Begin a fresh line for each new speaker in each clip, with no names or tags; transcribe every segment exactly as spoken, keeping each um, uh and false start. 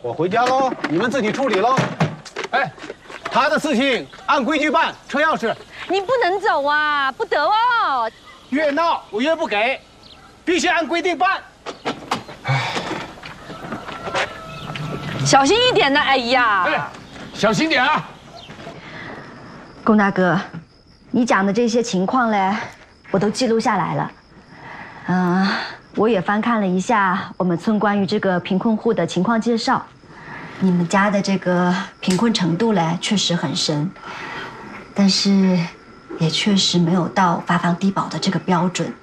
我回家喽，你们自己处理喽。哎，他的事情按规矩办，车钥匙。
你不能走啊，不得哦。
越闹我越不给，必须按规定办。
小心一点呢，哎呀！
哎，小心点啊！
龚大哥，你讲的这些情况嘞，我都记录下来了。嗯、呃，我也翻看了一下我们村关于这个贫困户的情况介绍。你们家的这个贫困程度嘞，确实很深，但是也确实没有到发放低保的这个标准。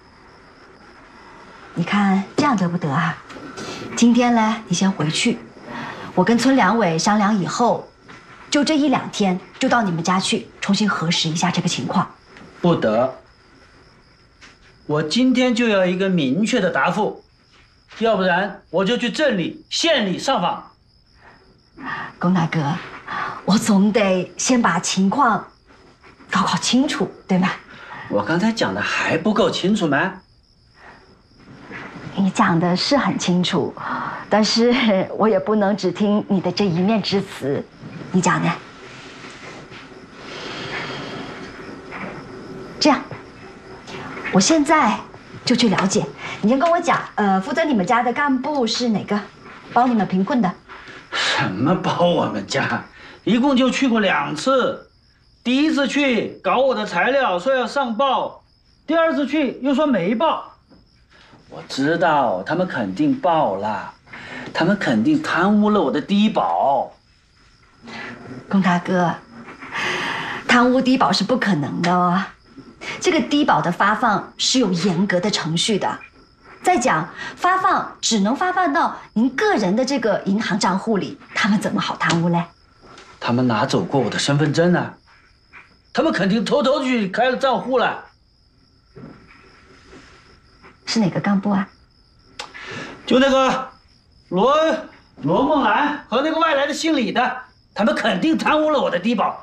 你看这样得不得啊？今天嘞，你先回去。我跟村两委商量以后，就这一两天就到你们家去重新核实一下这个情况。
不得，我今天就要一个明确的答复，要不然我就去镇里、县里上访。
龚大哥，我总得先把情况搞搞清楚，对吗？
我刚才讲的还不够清楚吗？
你讲的是很清楚，但是我也不能只听你的这一面之词。你讲呢？这样，我现在就去了解。你先跟我讲，呃，负责你们家的干部是哪个？包你们贫困的？
什么包我们家？一共就去过两次。第一次去搞我的材料，说要上报；第二次去又说没报。我知道他们肯定报了，他们肯定贪污了我的低保。
龚大哥，贪污低保是不可能的哦。这个低保的发放是有严格的程序的。再讲，发放只能发放到您个人的这个银行账户里，他们怎么好贪污嘞？
他们拿走过我的身份证啊，他们肯定偷偷去开了账户了。
是哪个干部啊？
就那个罗罗梦兰和那个外来的姓李的，他们肯定贪污了我的低保。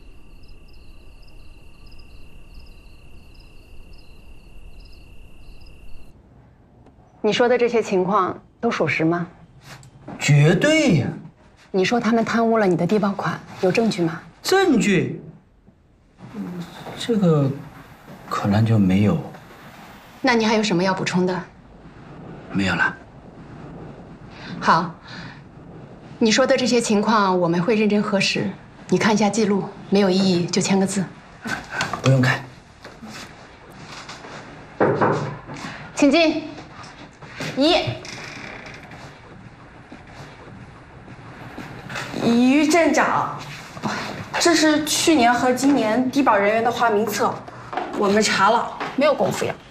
你说的这些情况都属实吗？
绝对呀！
你说他们贪污了你的低保款，有证据吗？
证据？这个可能就没有。
那你还有什么要补充的？
没有了。
好，你说的这些情况我们会认真核实，你看一下记录，没有异议就签个字。
不用看。
请进。一，
于镇长，这是去年和今年低保人员的花名册，我们查了，没有共抚养。